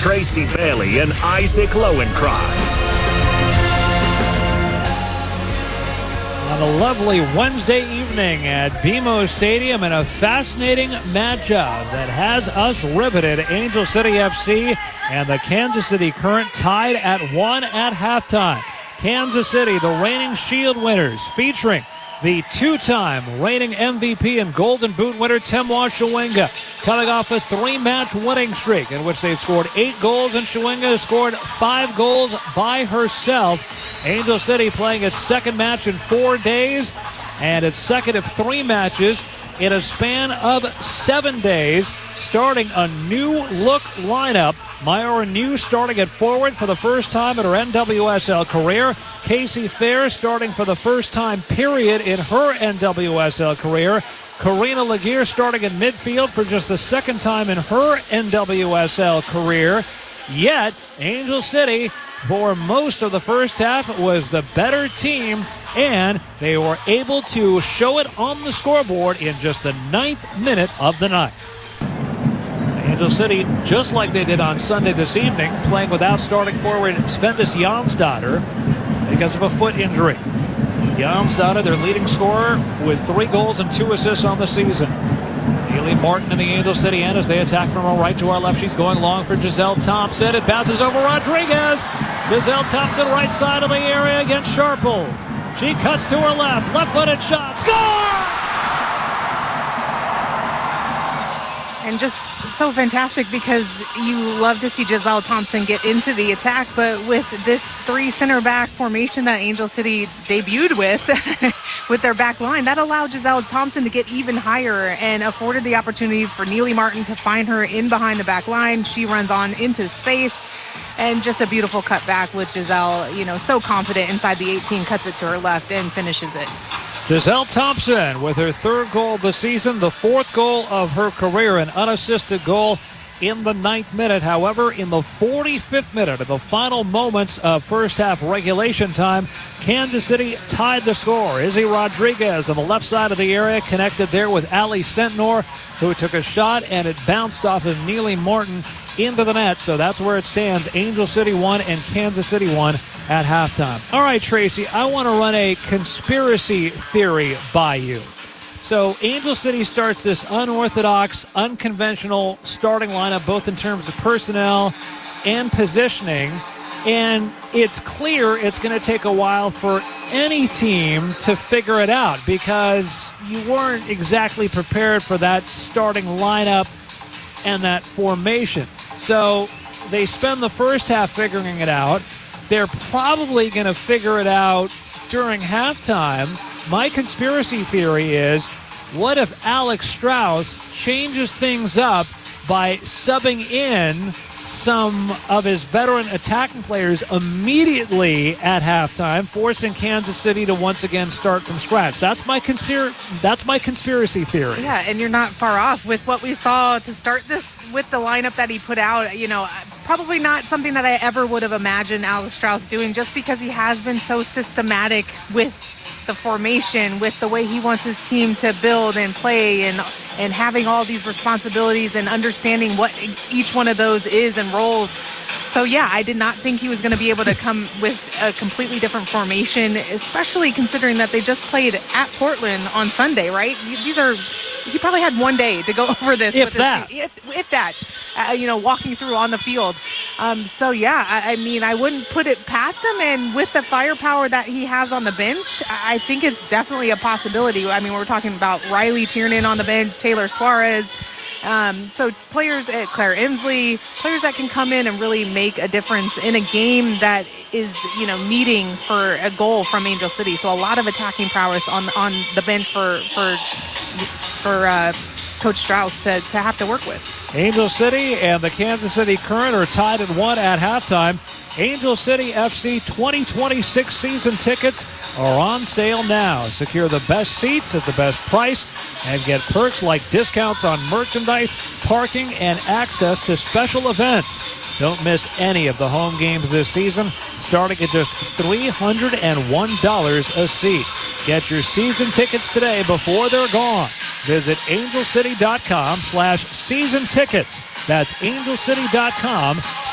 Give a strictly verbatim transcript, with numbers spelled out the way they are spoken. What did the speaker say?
Tracy Bailey and Isaac Lowenkron. On a lovely Wednesday evening at B M O Stadium in a fascinating matchup that has us riveted. Angel City F C and the Kansas City Current tied at one at halftime. Kansas City, the reigning Shield winners, featuring the two-time reigning M V P and Golden Boot winner Temwa Chawinga, coming off a three-match winning streak in which they've scored eight goals, and Chawinga has scored five goals by herself. Angel City playing its second match in four days and its second of three matches in a span of seven days, starting a new look lineup. Myra New starting at forward for the first time in her N W S L career. Casey Fair starting for the first time, period, in her N W S L career. Karina Laguerre starting in midfield for just the second time in her N W S L career. Yet, Angel City, for most of the first half, was the better team, and they were able to show it on the scoreboard in just the ninth minute of the night. Angel City, just like they did on Sunday this evening, playing without starting forward Svendis Jamsdatter because of a foot injury. Jamsdatter, their leading scorer, with three goals and two assists on the season. Neely Martin in the Angel City end as they attack from our right to our left. She's going long for Giselle Thompson. It bounces over Rodriguez. Giselle Thompson, right side of the area against Sharples. She cuts to her left. Left-footed shot. Score! And just so fantastic because you love to see Giselle Thompson get into the attack, but with this three center back formation that Angel City debuted with, with their back line, that allowed Giselle Thompson to get even higher and afforded the opportunity for Neely Martin to find her in behind the back line. She runs on into space, and just a beautiful cut back with Giselle, you know, so confident inside the eighteen, cuts it to her left and finishes it. Giselle Thompson with her third goal of the season, the fourth goal of her career, an unassisted goal in the ninth minute. However, in the forty-fifth minute of the final moments of first half regulation time, Kansas City tied the score. Izzy Rodriguez on the left side of the area connected there with Ali Sentnor, who took a shot, and it bounced off of Neely Martin into the net. So that's where it stands. Angel City won and Kansas City won at halftime. All right, Tracy, I want to run a conspiracy theory by you. So Angel City starts this unorthodox, unconventional starting lineup, both in terms of personnel and positioning. And it's clear it's going to take a while for any team to figure it out because you weren't exactly prepared for that starting lineup and that formation. So they spend the first half figuring it out. They're probably going to figure it out during halftime. My conspiracy theory is, what if Alex Strauss changes things up by subbing in some of his veteran attacking players immediately at halftime, forcing Kansas City to once again start from scratch? That's my consir- that's my conspiracy theory. Yeah, and you're not far off with what we saw to start this with the lineup that he put out. You know, probably not something that I ever would have imagined Alex Strauss doing, just because he has been so systematic with the formation, with the way he wants his team to build and play, and and having all these responsibilities and understanding what each one of those is and roles. So yeah, I did not think he was going to be able to come with a completely different formation, especially considering that they just played at Portland on Sunday, right? These are, he probably had one day to go over this. If with that. His, if, if that, uh, you know, walking through on the field. Um, so yeah, I, I mean, I wouldn't put it past him, and with the firepower that he has on the bench, I think it's definitely a possibility. I mean, we're talking about Riley Tiernan on the bench, Taylor Suarez. Um, so players at Claire Inslee, players that can come in and really make a difference in a game that is, you know, needing for a goal from Angel City. So a lot of attacking prowess on on the bench for for for uh, Coach Strauss to, to have to work with. Angel City and the Kansas City Current are tied at one at halftime. Angel City F C twenty twenty-six season tickets are on sale now. Secure the best seats at the best price and get perks like discounts on merchandise, parking, and access to special events. Don't miss any of the home games this season, starting at just three hundred one dollars a seat. Get your season tickets today before they're gone. Visit angelcity.com slash season tickets. That's angelcity.com